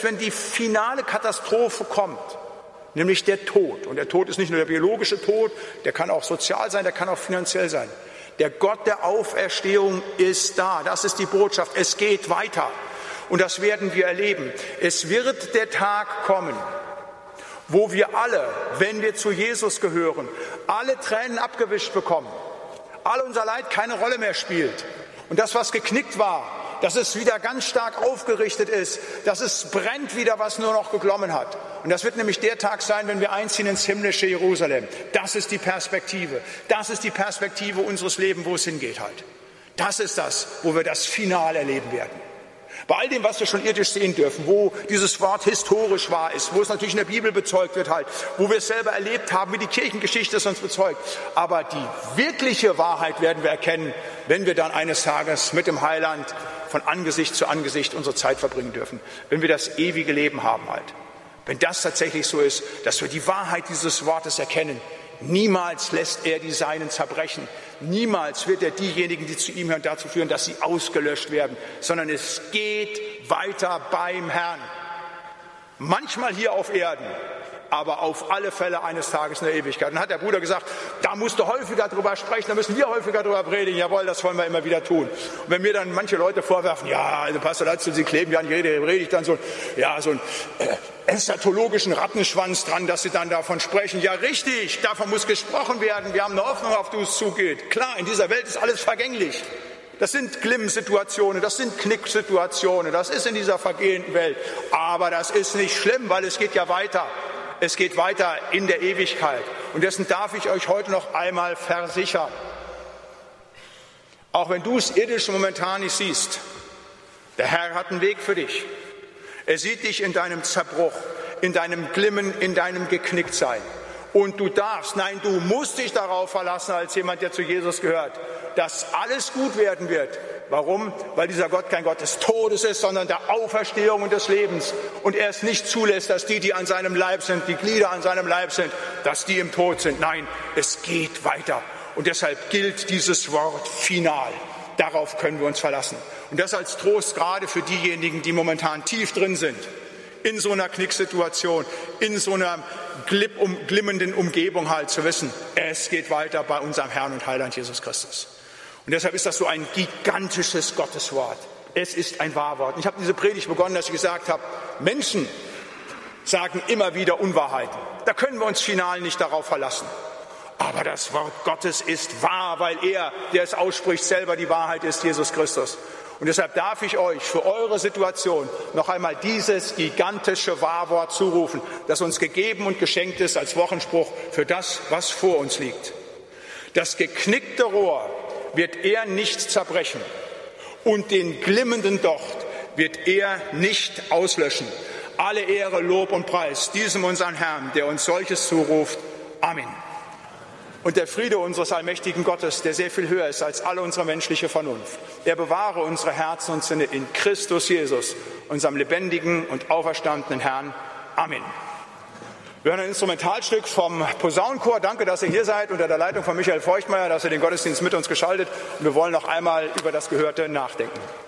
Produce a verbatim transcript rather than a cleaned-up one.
wenn die finale Katastrophe kommt, nämlich der Tod, und der Tod ist nicht nur der biologische Tod, der kann auch sozial sein, der kann auch finanziell sein. Der Gott der Auferstehung ist da. Das ist die Botschaft. Es geht weiter. Und das werden wir erleben. Es wird der Tag kommen, wo wir alle, wenn wir zu Jesus gehören, alle Tränen abgewischt bekommen. All unser Leid keine Rolle mehr spielt. Und das, was geknickt war, dass es wieder ganz stark aufgerichtet ist, dass es brennt wieder, was nur noch geglommen hat. Und das wird nämlich der Tag sein, wenn wir einziehen ins himmlische Jerusalem. Das ist die Perspektive. Das ist die Perspektive unseres Lebens, wo es hingeht halt. Das ist das, wo wir das Finale erleben werden. Bei all dem, was wir schon irdisch sehen dürfen, wo dieses Wort historisch wahr ist, wo es natürlich in der Bibel bezeugt wird halt, wo wir es selber erlebt haben, wie die Kirchengeschichte es uns bezeugt. Aber die wirkliche Wahrheit werden wir erkennen, wenn wir dann eines Tages mit dem Heiland von Angesicht zu Angesicht unsere Zeit verbringen dürfen. Wenn wir das ewige Leben haben halt. Wenn das tatsächlich so ist, dass wir die Wahrheit dieses Wortes erkennen. Niemals lässt er die Seinen zerbrechen. Niemals wird er diejenigen, die zu ihm hören, dazu führen, dass sie ausgelöscht werden, sondern es geht weiter beim Herrn. Manchmal hier auf Erden, aber auf alle Fälle eines Tages in der Ewigkeit. Dann hat der Bruder gesagt, da musst du häufiger drüber sprechen, da müssen wir häufiger drüber predigen. Jawohl, das wollen wir immer wieder tun. Und wenn mir dann manche Leute vorwerfen, ja, also Pastor Latzel, Sie kleben ja an jede Predigt dann so, ja, so einen äh, eschatologischen Rattenschwanz dran, dass Sie dann davon sprechen. Ja, richtig, davon muss gesprochen werden. Wir haben eine Hoffnung, auf die es zugeht. Klar, in dieser Welt ist alles vergänglich. Das sind Glimmsituationen, das sind Knicksituationen, das ist in dieser vergehenden Welt. Aber das ist nicht schlimm, weil es geht ja weiter. Es geht weiter in der Ewigkeit. Und dessen darf ich euch heute noch einmal versichern. Auch wenn du es irdisch momentan nicht siehst, der Herr hat einen Weg für dich. Er sieht dich in deinem Zerbruch, in deinem Glimmen, in deinem Geknicktsein. Und du darfst, nein, du musst dich darauf verlassen, als jemand, der zu Jesus gehört, dass alles gut werden wird. Warum? Weil dieser Gott kein Gott des Todes ist, sondern der Auferstehung und des Lebens. Und er es nicht zulässt, dass die, die an seinem Leib sind, die Glieder an seinem Leib sind, dass die im Tod sind. Nein, es geht weiter. Und deshalb gilt dieses Wort final. Darauf können wir uns verlassen. Und das als Trost gerade für diejenigen, die momentan tief drin sind. In so einer Knicksituation, in so einer glipp um, glimmenden Umgebung halt zu wissen, es geht weiter bei unserem Herrn und Heiland Jesus Christus. Und deshalb ist das so ein gigantisches Gotteswort. Es ist ein Wahrwort. Und ich habe diese Predigt begonnen, dass ich gesagt habe, Menschen sagen immer wieder Unwahrheiten. Da können wir uns final nicht darauf verlassen. Aber das Wort Gottes ist wahr, weil er, der es ausspricht, selber die Wahrheit ist, Jesus Christus. Und deshalb darf ich euch für eure Situation noch einmal dieses gigantische Wahrwort zurufen, das uns gegeben und geschenkt ist als Wochenspruch für das, was vor uns liegt. Das geknickte Rohr wird er nicht zerbrechen und den glimmenden Docht wird er nicht auslöschen. Alle Ehre, Lob und Preis diesem unseren Herrn, der uns solches zuruft. Amen. Und der Friede unseres allmächtigen Gottes, der sehr viel höher ist als alle unsere menschliche Vernunft, er bewahre unsere Herzen und Sinne in Christus Jesus, unserem lebendigen und auferstandenen Herrn. Amen. Wir hören ein Instrumentalstück vom Posaunenchor. Danke, dass ihr hier seid, unter der Leitung von Michael Feuchtmeier, dass ihr den Gottesdienst mit uns geschaltet. Und wir wollen noch einmal über das Gehörte nachdenken.